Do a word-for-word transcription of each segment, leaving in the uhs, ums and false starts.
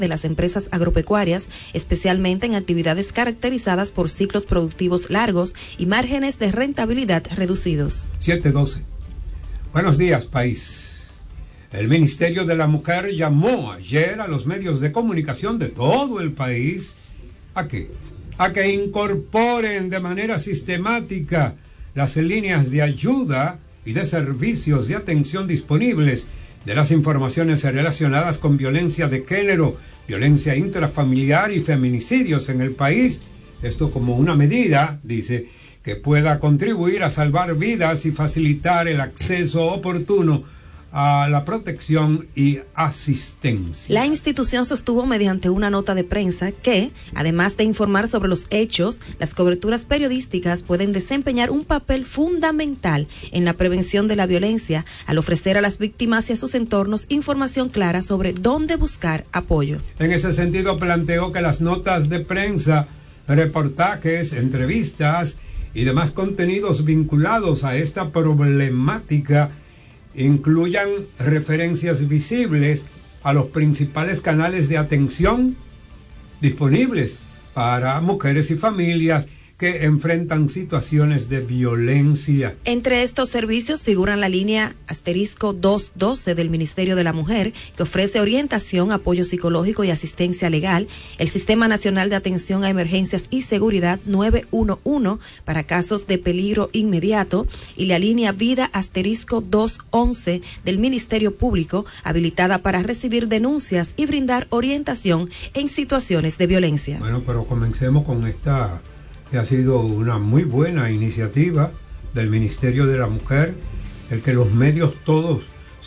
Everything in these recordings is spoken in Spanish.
de las empresas agropecuarias, especialmente en actividades caracterizadas por ciclos productivos largos y márgenes de rentabilidad reducidos. siete doce. Buenos días, país. El Ministerio de la Mujer llamó ayer a los medios de comunicación de todo el país a que, a que incorporen de manera sistemática las líneas de ayuda y de servicios de atención disponibles de las informaciones relacionadas con violencia de género, violencia intrafamiliar y feminicidios en el país. Esto como una medida, dice, que pueda contribuir a salvar vidas y facilitar el acceso oportuno a la protección y asistencia. La institución sostuvo mediante una nota de prensa que, además de informar sobre los hechos, las coberturas periodísticas pueden desempeñar un papel fundamental en la prevención de la violencia al ofrecer a las víctimas y a sus entornos información clara sobre dónde buscar apoyo. En ese sentido, planteó que las notas de prensa, reportajes, entrevistas y demás contenidos vinculados a esta problemática incluyan referencias visibles a los principales canales de atención disponibles para mujeres y familias que enfrentan situaciones de violencia. Entre estos servicios figuran la línea asterisco doscientos doce del Ministerio de la Mujer, que ofrece orientación, apoyo psicológico y asistencia legal, el Sistema Nacional de Atención a Emergencias y Seguridad nueve uno uno para casos de peligro inmediato, y la línea vida asterisco doscientos once del Ministerio Público, habilitada para recibir denuncias y brindar orientación en situaciones de violencia. Bueno, pero comencemos con esta, que ha sido una muy buena iniciativa del Ministerio de la Mujer, el que los medios todos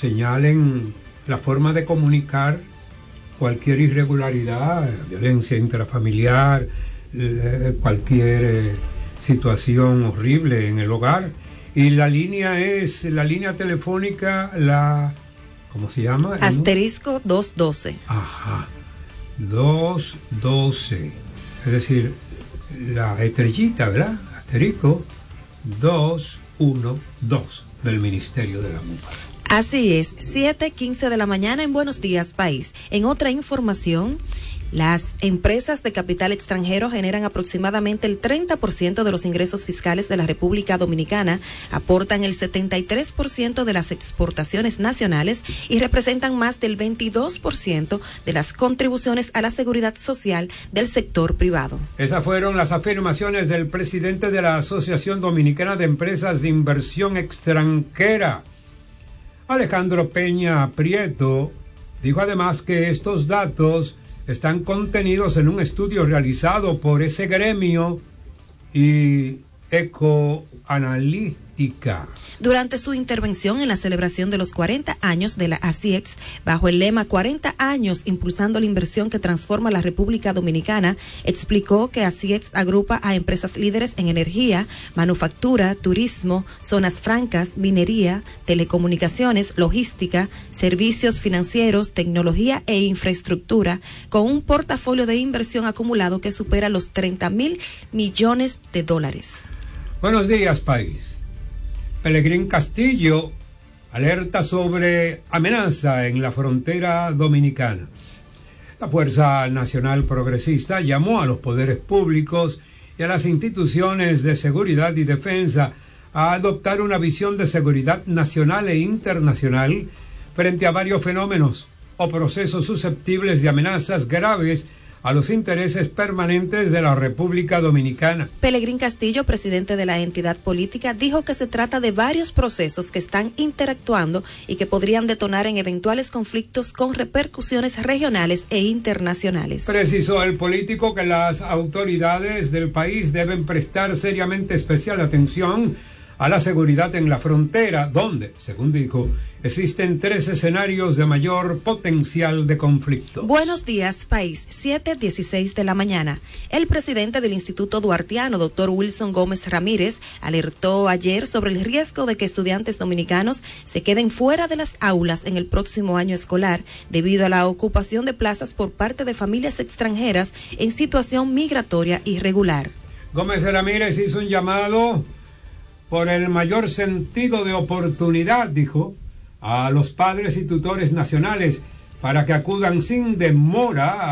señalen la forma de comunicar cualquier irregularidad, violencia intrafamiliar, eh, cualquier eh, situación horrible en el hogar. Y la línea es, la línea telefónica, la, ¿cómo se llama? Asterisco doscientos doce. Ajá, doscientos doce, es decir, la estrellita, ¿verdad? Asterisco doscientos doce del Ministerio de la Mujer. Así es, siete quince de la mañana en Buenos Días, País. En otra información, las empresas de capital extranjero generan aproximadamente el treinta por ciento de los ingresos fiscales de la República Dominicana, aportan el setenta y tres por ciento de las exportaciones nacionales y representan más del veintidós por ciento de las contribuciones a la seguridad social del sector privado. Esas fueron las afirmaciones del presidente de la Asociación Dominicana de Empresas de Inversión Extranjera, Alejandro Peña Prieto. Dijo además que estos datos están contenidos en un estudio realizado por ese gremio y Ecoanalítica. Durante su intervención en la celebración de los cuarenta años de la ASIEX, bajo el lema cuarenta años impulsando la inversión que transforma la República Dominicana, explicó que ASIEX agrupa a empresas líderes en energía, manufactura, turismo, zonas francas, minería, telecomunicaciones, logística, servicios financieros, tecnología e infraestructura, con un portafolio de inversión acumulado que supera los treinta mil millones de dólares. Buenos días, país. Pelegrín Castillo alerta sobre amenaza en la frontera dominicana. La Fuerza Nacional Progresista llamó a los poderes públicos y a las instituciones de seguridad y defensa a adoptar una visión de seguridad nacional e internacional frente a varios fenómenos o procesos susceptibles de amenazas graves a los intereses permanentes de la República Dominicana. Pelegrín Castillo, presidente de la entidad política, dijo que se trata de varios procesos que están interactuando y que podrían detonar en eventuales conflictos con repercusiones regionales e internacionales. Precisó el político que las autoridades del país deben prestar seriamente especial atención a la seguridad en la frontera, donde, según dijo, existen tres escenarios de mayor potencial de conflicto. Buenos días, país. siete dieciséis de la mañana. El presidente del Instituto Duartiano, doctor Wilson Gómez Ramírez, alertó ayer sobre el riesgo de que estudiantes dominicanos se queden fuera de las aulas en el próximo año escolar debido a la ocupación de plazas por parte de familias extranjeras en situación migratoria irregular. Gómez Ramírez hizo un llamado por el mayor sentido de oportunidad, dijo, a los padres y tutores nacionales para que acudan sin demora